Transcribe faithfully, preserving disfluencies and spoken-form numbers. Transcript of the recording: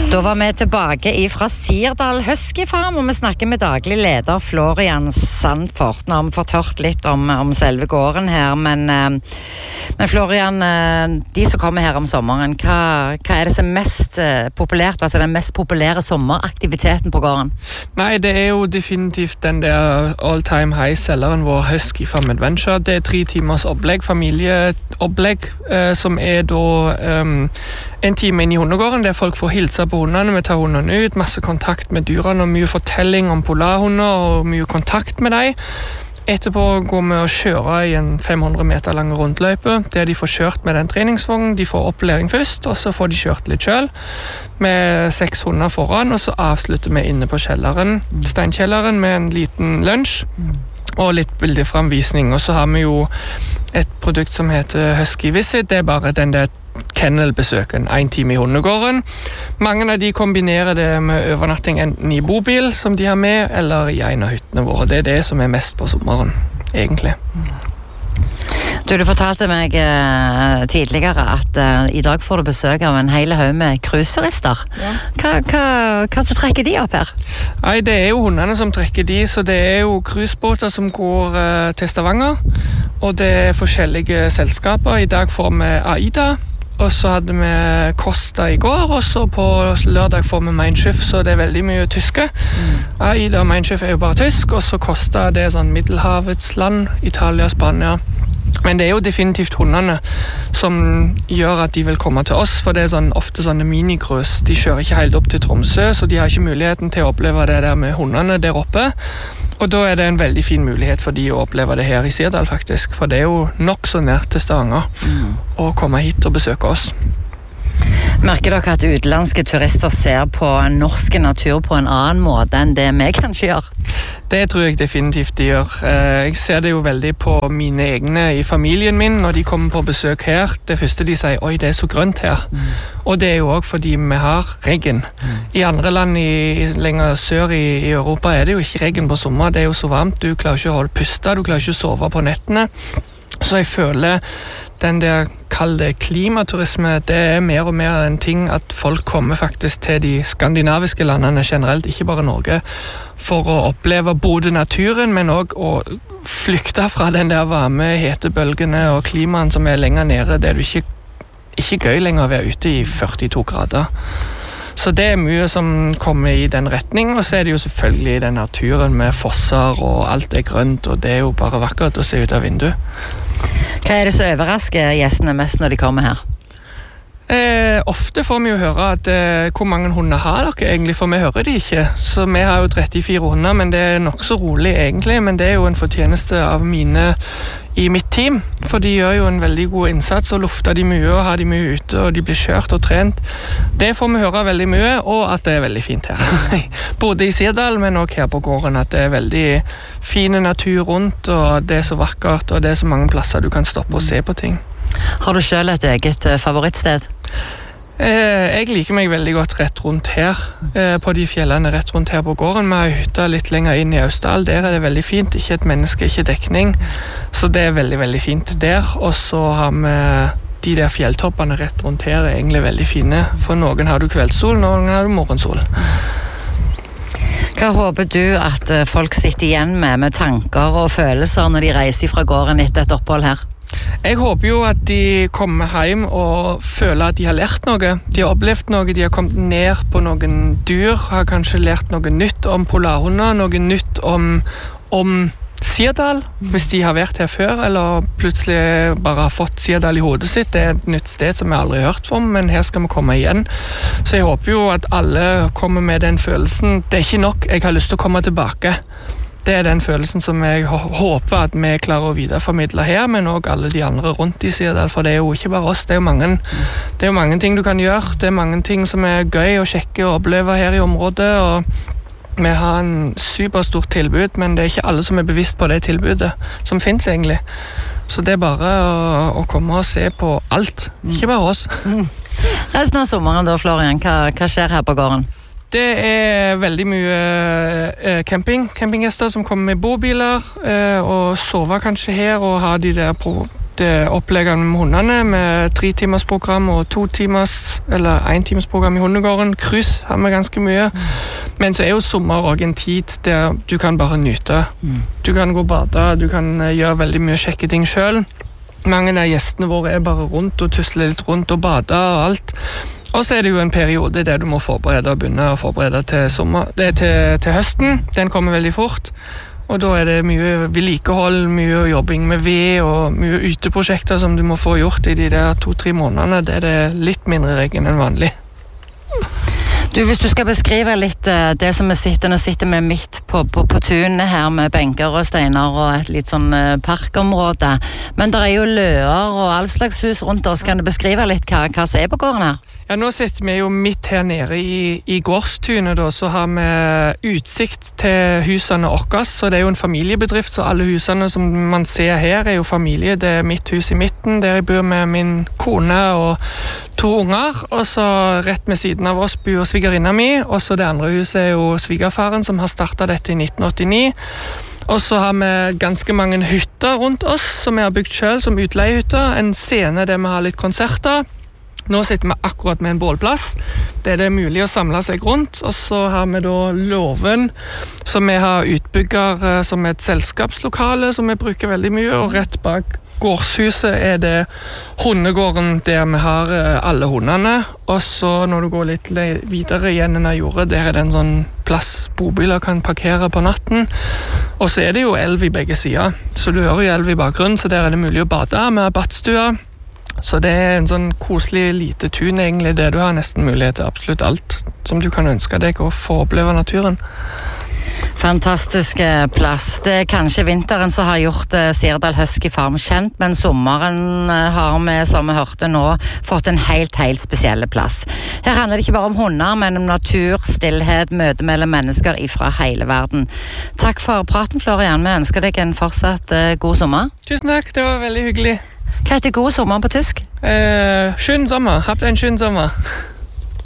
Da var vi tilbake fra Sirdal Husky Farm, og vi snakker med daglig leder Florian Sandfort. Nå har vi fått hørt litt om, om selve gården her, men, men Florian, de som kommer her om sommeren, hva, hva er det som er mest populært, altså den mest populære sommeraktiviteten på gården? Nei, det er jo definitivt den der all-time high-selleren vår Husky Farm Adventure. Det er tre timers opplegg, familieopplegg, eh, som er da um, en time inn i hundegården, der folk får hilse på hundene, vi tar hundene ut, masse kontakt med dyrene og mye fortelling om polarhunder og mye kontakt med dem. Etterpå går vi og kjører i en fem hundre meter lang rundløype, der de får kjørt med den treningsvognen, de får opplæring først, og så får de kjørt litt selv, med seks hunder foran, og så avslutter vi inne på kjelleren, steinkjelleren, med en liten lunsj, og litt bildeframvisning, og så har vi jo et produkt som heter Husky Visit, det er bare den der kennelbesøken, en time i hundegården. Mange av de kombinerer det med overnatting enten i bobil, som de har med, eller i en av hyttene våre. Det er det som er mest på sommeren, egentlig. Du, du fortalte meg eh, tidligere at eh, i dag får du besøk av en hel haug med cruiseturister. Ja. Hva, hva, hva så trekker de opp her? Nei, det er jo hundene som trekker de, så det er jo cruisebåter som går eh, til Stavanger, og det er forskjellige selskaper. I dag får vi AIDA, og så hadde vi Costa i går, og så på lørdag får vi Mein Schiff, så det er veldig mye tyske. Mm. AIDA og Mein Schiff er jo bare tysk, og så Costa det er sånn Middelhavets land, Italia, Spania. Men det er jo definitivt hundene som gjør at de vil komme til oss, for det er sånn, ofte sånne minigrus. De kjører ikke helt opp til Tromsø, så de har ikke muligheten til å oppleve det der med hundene der oppe. Og da er det en veldig fin mulighet for de å oppleve det her i Sirdal, faktisk. For det er jo nok så nært til Stavanger mm. å komme hit og besøke oss. Merker dere at utenlandske turister ser på norsk natur på en annen måte enn det vi kanskje gjør? Det tror jeg definitivt de gjør. Jeg ser det jo veldig på mine egne i familien min når de kommer på besøk her. Det første de sier, oi, det er så grønt her. Mm. Og det er jo også fordi vi har regn. Mm. I andre land i, lenger sør i, i Europa er det jo ikke regn på sommer. Det er jo så varmt, du klarer ikke å holde puste, du klarer ikke å sove på nettene. Så jeg føler den der kalde klimaturisme, det er mer og mer en ting at folk kommer faktisk til de skandinaviske landene generelt, ikke bare Norge, for å oppleve både naturen, men også å flykte fra den der varme hetebølgene og klimaen som er lenger nede, det er jo ikke, ikke gøy lenger å være ute i førtito grader. Så det er mye som kommer i den retning, og så er det jo selvfølgelig den naturen med fosser og alt er grønt, og det er jo bare vakkert å se ut av vinduet. Hva er det som overrasker gjestene mest når de kommer her? Eh, ofte får vi jo høre at eh, hvor mange hunder har dere egentlig, for vi hører de ikke. Så vi har jo trettifire hunder, men det er nok så rolig egentlig, men det er jo en fortjeneste av mine i mitt team, for de gjør jo en veldig god innsats og lufter de mye og har de mye ute, og de blir kjørt og trent. Det får vi høre veldig mye, og at det er veldig fint her. Både i Sirdal, men også her på gården, at det er veldig fine natur rundt, og det er så vakkert, og det er så mange plasser du kan stoppe og se på ting. Har du selv et eget favorittsted? Eh, jeg liker meg veldig godt rett rundt her, eh, på de fjellene rett rundt her på gården. Vi har hytta litt lenger inn i Austdal, der er det veldig fint, ikke et menneske, ikke dekning, så det er veldig, veldig fint der. Og så har vi de der fjelltoppene rett rundt her er egentlig veldig fine, for noen har du kveldssol, noen har du morgensol. Hva håper du at folk sitter igjen med, med tanker og følelser når de reiser fra gården etter et opphold her? Jeg håper jo at de kommer hjem og føler at de har lært noe. De har opplevd noe, de har kommet ned på noen dyr, har kanskje lært noe nytt om polarhunder, noe nytt om, om Sirdal, hvis de har vært her før, eller plutselig bare har fått Sirdal i hodet sitt. Det er et nytt sted som jeg aldri har hørt om, men her skal vi komme igjen. Så jeg håper jo at alle kommer med den følelsen. Det er ikke nok, jeg har lyst til å komme tilbake. Det er den følelsen som jeg håper at vi klarer å videreformidle her, men også alle de andre rundt i Sirdal, for det er jo ikke bare oss, det er jo mange, det er jo mange ting du kan gjøre, det er mange ting som er gøy å sjekke og oppleve her i området, og vi har en superstort tilbud, men det er ikke alle som er bevisst på det tilbudet som finnes egentlig. Så det er bare å, å komme og se på alt, ikke bare oss. Resten av sommeren da, Florian, hva, hva skjer her på gården? Det er veldig mye eh, camping, campinggjester som kommer med bobiler eh, og sover kanskje her og har de der på det oppleggene med hundene, med tre timers program og to timers, eller en timers program i hundegården. Kryss har vi ganske mye. Mm. Men så er jo sommer også en tid der du kan bare nyte. Mm. Du kan gå og bade, du kan gjøre veldig mye kjekke ting selv. Mange av gjestene våre er bare rundt og tusler litt rundt og bader og alt. Og så er det jo en periode der du må forberede og begynne å forberede til, sommer, det er til, til høsten. Den kommer veldig fort. Og da er det mye vedlikehold, mye jobbing med ved og mye yteprosjekter som du må få gjort i de der to-tre månedene. Det er det litt mindre regn enn vanlig. Du, hvis du skal beskrive litt uh, det som vi sitter, nå sitter vi midt på, på, på tunet her med benker og steiner og et litt sånn uh, parkområde. Men det er jo løer og all slags hus rundt oss. Kan du beskrive litt hva, hva som er på gården her? Ja, nå sitter vi jo midt her nede i, i gårdstunet, da, så har vi utsikt til husene våre, så det er jo en familiebedrift, så alle husene som man ser her er jo familie. Det er mitt hus i midten, der jeg bor med min kone og to unger, og så rett med siden av oss bor svigerinna mi, og så det andre huset er jo svigerfaren som har startet dette i nitten åttini. Og så har vi ganske mange hytter rundt oss, som vi har bygd selv som utleiehytter, en scene der vi har litt konserter. Nå sitter vi akkurat med en bålplass, der det er mulig å samle seg rundt, og så har vi da Låven, som vi har utbygger som et selskapslokale, som vi bruker veldig mye, og rett bak gårdshuset er det hundegården der vi har alle hundene, og så når du går litt videre igjen enn av jordet, der er det en sånn plass bobiler kan parkere på natten, og så er det jo elv i begge sider, så du hører jo elv i bakgrunnen, så der er det mulig å bade med badstua. Så det er en sånn koselig lite tun egentlig, der du har nesten mulighet til absolutt alt som du kan ønske deg å få oppleve naturen. Fantastisk plass. Det er kanskje vinteren som har gjort Sirdal Husky Farm kjent, men sommeren har vi, som vi hørte nå, fått en helt, helt spesiell plass. Her handler det ikke bare om hunder, men om natur, stillhet, møte mellom mennesker fra hele verden. Takk for praten, Florian. Vi ønsker deg en fortsatt god sommer. Tusen takk, det var veldig hyggelig. Hva heter god sommer på tysk? Eh, schönen Sommer. Habt einen schönen Sommer.